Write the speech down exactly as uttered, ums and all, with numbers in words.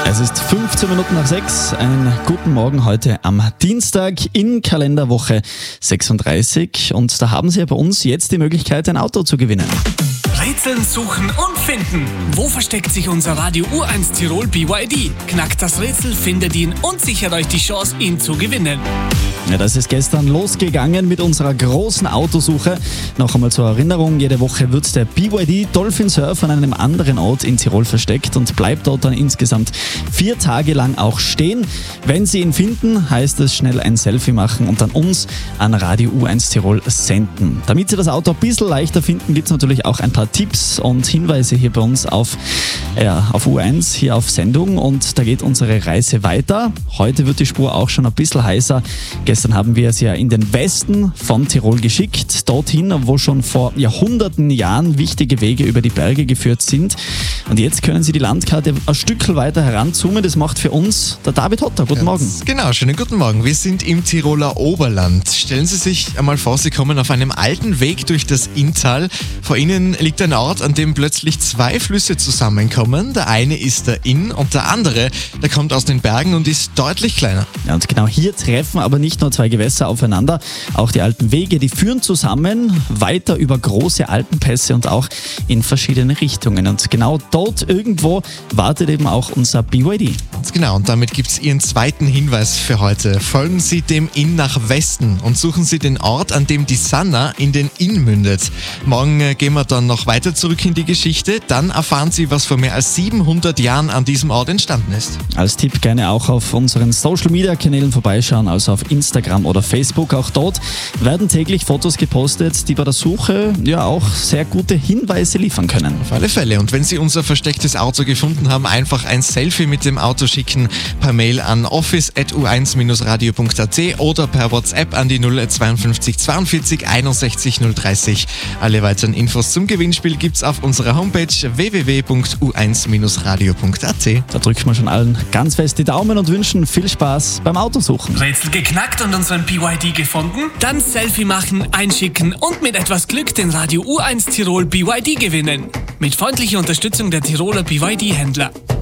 Es ist fünfzehn Minuten nach sechs. Einen guten Morgen heute am Dienstag in Kalenderwoche sechsunddreißig. Und da haben Sie ja bei uns jetzt die Möglichkeit, ein Auto zu gewinnen. Rätseln, suchen und finden. Wo versteckt sich unser Radio U eins Tirol B Y D? Knackt das Rätsel, findet ihn und sichert euch die Chance, ihn zu gewinnen. Ja, das ist gestern losgegangen mit unserer großen Autosuche. Noch einmal zur Erinnerung, jede Woche wird der B Y D Dolphin Surf an einem anderen Ort in Tirol versteckt und bleibt dort dann insgesamt vier Tage lang auch stehen. Wenn Sie ihn finden, heißt es schnell ein Selfie machen und dann uns an Radio U eins Tirol senden. Damit Sie das Auto ein bisschen leichter finden, gibt es natürlich auch ein paar Tipps und Hinweise hier bei uns auf, ja, auf U eins, hier auf Sendung, und da geht unsere Reise weiter. Heute wird die Spur auch schon ein bisschen heißer. Gestern haben wir es ja in den Westen von Tirol geschickt, dorthin, wo schon vor Jahrhunderten Jahren wichtige Wege über die Berge geführt sind. Und jetzt können Sie die Landkarte ein Stück weiter heranzoomen. Das macht für uns der David Hotter. Guten Morgen. Ganz genau, schönen guten Morgen. Wir sind im Tiroler Oberland. Stellen Sie sich einmal vor, Sie kommen auf einem alten Weg durch das Inntal. Vor Ihnen liegt ein Ort, an dem plötzlich zwei Flüsse zusammenkommen. Der eine ist der Inn und der andere, der kommt aus den Bergen und ist deutlich kleiner. Ja, und genau hier treffen aber nicht nur zwei Gewässer aufeinander, auch die alten Wege, die führen zusammen weiter über große Alpenpässe und auch in verschiedene Richtungen. Und genau dort irgendwo wartet eben auch unser B Y D. Ganz genau, und damit gibt es Ihren zweiten Hinweis für heute. Folgen Sie dem Inn nach Westen und suchen Sie den Ort, an dem die Sanna in den Inn mündet. Morgen äh, gehen wir dann noch weiter zurück in die Geschichte. Dann erfahren Sie, was vor mehr als siebenhundert Jahren an diesem Ort entstanden ist. Als Tipp gerne auch auf unseren Social-Media-Kanälen vorbeischauen, also auf Instagram oder Facebook. Auch dort werden täglich Fotos gepostet, die bei der Suche ja auch sehr gute Hinweise liefern können. Auf alle Fälle. Und wenn Sie unser verstecktes Auto gefunden haben, einfach ein Selfie mit dem Auto schicken, per Mail an office at u eins radio punkt a t oder per WhatsApp an die null zweiundfünfzig zweiundvierzig einundsechzig null dreißig. Alle weiteren Infos zum Gewinnspiel gibt's auf unserer Homepage w w w punkt u eins radio punkt a t. Da drücken wir schon allen ganz fest die Daumen und wünschen viel Spaß beim Autosuchen. Rätsel geknackt und unseren B Y D gefunden? Dann Selfie machen, einschicken und mit etwas Glück den Radio U eins Tirol B Y D gewinnen. Mit freundlicher Unterstützung der Tiroler B Y D-Händler.